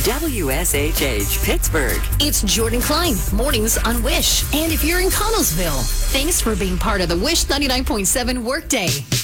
WSHH Pittsburgh. It's Jordan Klein, mornings on Wish. And if you're in Connellsville, thanks for being part of the Wish 99.7 Workday.